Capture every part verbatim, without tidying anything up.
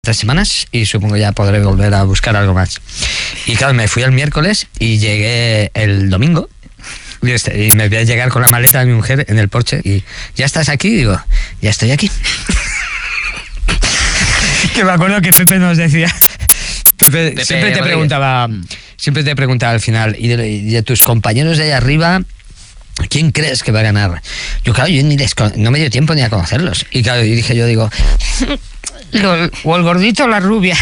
tres semanas y supongo ya podré volver a buscar algo más. Y claro, me fui el miércoles y llegué el domingo y, este, y me voy a llegar con la maleta de mi mujer en el porche y ¿ya estás aquí? Y digo, ya estoy aquí. Que me acuerdo que Pepe nos decía, Pepe, Pepe siempre te Rodríguez. preguntaba, siempre te preguntaba al final, y de, y de tus compañeros de ahí arriba, ¿quién crees que va a ganar? Yo claro, yo ni les, no me dio tiempo ni a conocerlos. Y claro, y dije yo, digo, o el gordito o la rubia.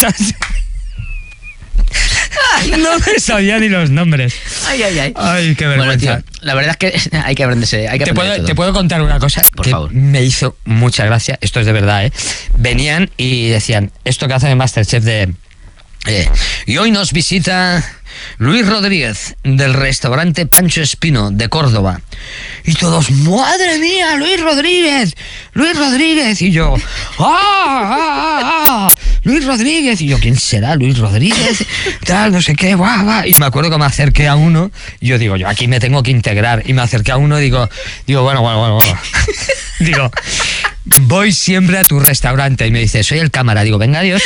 No me sabía ni los nombres. Ay, ay, ay. Ay, qué vergüenza. Bueno, tío, la verdad es que hay que aprenderse. Hay que ¿Te, puedo, aprender te puedo contar una cosa Por que favor. me hizo mucha gracia. Esto es de verdad, ¿eh? Venían y decían, esto que hacen en Masterchef de... Eh, y hoy nos visita Luis Rodríguez del restaurante Pancho Espino de Córdoba. Y todos, ¡madre mía, Luis Rodríguez! ¡Luis Rodríguez! Y yo, ¡ah, ah, ah! ¡Luis Rodríguez! Y yo, ¿quién será Luis Rodríguez? Tal, no sé qué, guau, guau. Y me acuerdo que me acerqué a uno y yo digo, yo aquí me tengo que integrar. Y me acerqué a uno y digo, digo, bueno, bueno, bueno, bueno. Digo, voy siempre a tu restaurante. Y me dice, soy el cámara. Digo, venga, adiós.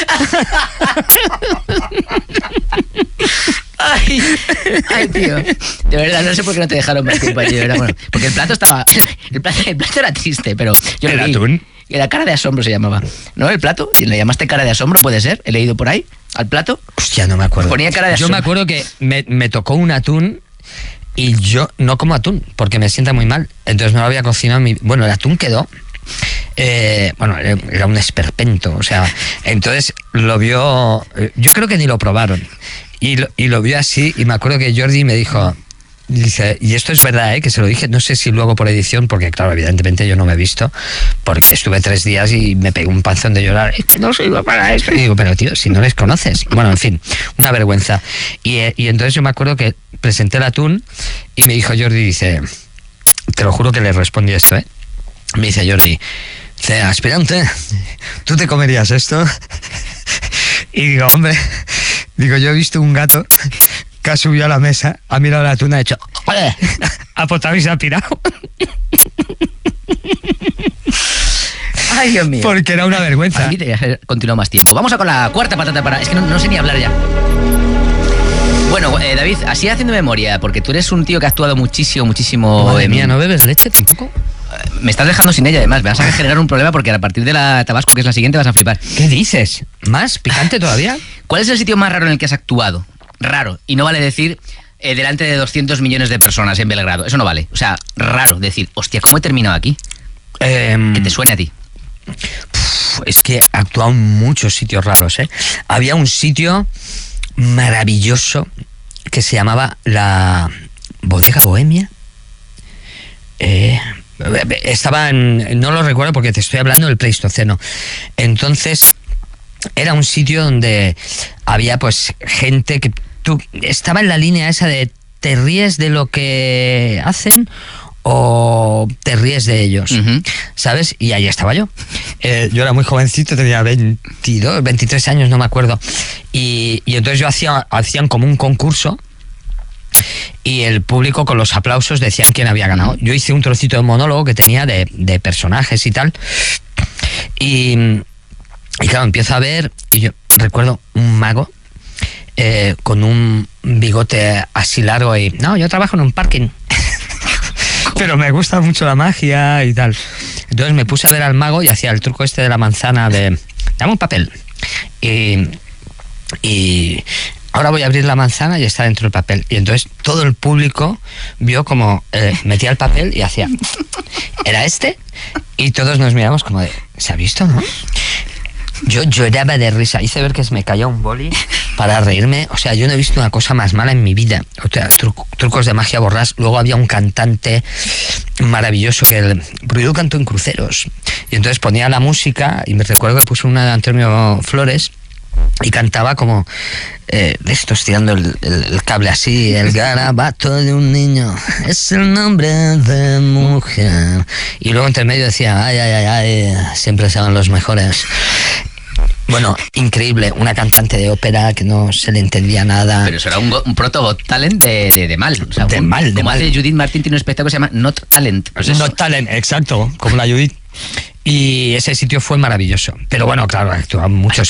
Ay, ay, tío. De verdad, no sé por qué no te dejaron más tiempo allí, de verdad. Bueno, porque el plato estaba... El plato, el plato era triste, pero... Yo ¿El lo vi. atún? Era cara de asombro se llamaba. ¿No? El plato. Si le llamaste cara de asombro, puede ser. He leído por ahí. Al plato. Hostia, no me acuerdo. Ponía cara de Yo asombro. me acuerdo que me, me tocó un atún y yo no como atún porque me sienta muy mal. Entonces no lo había cocinado. Mi... Bueno, el atún quedó... Eh, bueno, era un esperpento. O sea, entonces lo vio... Yo creo que ni lo probaron. Y lo, y lo vio así y me acuerdo que Jordi me dijo... Dice, y esto es verdad, ¿eh? Que se lo dije, no sé si luego por edición, porque claro, evidentemente yo no me he visto, porque estuve tres días y me pegué un panzón de llorar, es que no sirvo para esto. Y digo, pero tío, si no les conoces. Bueno, en fin, una vergüenza. Y, y entonces yo me acuerdo que presenté el atún y me dijo Jordi, dice, te lo juro que le respondí esto, ¿eh? Me dice Jordi, dice, aspirante, ¿tú te comerías esto? Y digo, hombre, digo, yo he visto un gato que ha subido a la mesa, ha mirado la tuna, ha hecho... ha potado y se ha pirado. Ay, Dios mío. Porque era una vergüenza. Aquí te continuado más tiempo. Vamos a con la cuarta patata para... Es que no, no sé ni hablar ya. Bueno, eh, David, así haciendo memoria, porque tú eres un tío que ha actuado muchísimo, muchísimo... Madre en... mía, ¿no bebes leche tampoco? Me estás dejando sin ella, además. Me vas a generar un problema porque a partir de la Tabasco, que es la siguiente, vas a flipar. ¿Qué dices? ¿Más picante todavía? ¿Cuál es el sitio más raro en el que has actuado? Raro. Y no vale decir eh, delante de doscientos millones de personas en Belgrado. Eso no vale. O sea, raro decir, hostia, ¿cómo he terminado aquí? Eh, Que te suene a ti. Puf, es que he actuado en muchos sitios raros, ¿eh? Había un sitio maravilloso que se llamaba la Bodega Bohemia. Eh... Estaba en, no lo recuerdo porque te estoy hablando del Pleistoceno. Entonces era un sitio donde había pues gente que tú estaba en la línea esa de te ríes de lo que hacen o te ríes de ellos, uh-huh. ¿Sabes? Y ahí estaba yo. Eh, yo era muy jovencito, tenía veintidós, veintitrés años, no me acuerdo. Y, y entonces yo hacía hacían como un concurso. Y el público con los aplausos decían quién había ganado. Yo hice un trocito de monólogo que tenía de, de personajes y tal. Y, y claro, empiezo a ver, y yo recuerdo un mago eh, con un bigote así largo y... No, yo trabajo en un parking. Pero me gusta mucho la magia y tal. Entonces me puse a ver al mago y hacía el truco este de la manzana de... Dame un papel. Y... y ahora voy a abrir la manzana y está dentro del papel. Y entonces todo el público vio como eh, metía el papel y hacía, ¿era este? Y todos nos miramos como de, ¿se ha visto, no? Yo lloraba de risa. Hice ver que se me cayó un boli para reírme. O sea, yo no he visto una cosa más mala en mi vida. O sea, tru- trucos de magia borrás. Luego había un cantante maravilloso que el Bruido cantó en cruceros. Y entonces ponía la música y me recuerdo que puso una de Antonio Flores y cantaba como eh, de estos tirando el, el, el cable así, el garabato de un niño es el nombre de mujer, y luego entre medio decía ay, ay, ay, ay, siempre serán los mejores. Bueno, increíble, una cantante de ópera que no se le entendía nada. Pero eso era un, un proto talent de, de, de mal. O sea, de un, mal, de como mal. hace Judith Martín, tiene un espectáculo que se llama Not Talent. Pues Not Talent, exacto, como la Judith. Y ese sitio fue maravilloso. Pero bueno, claro, actuaba muchos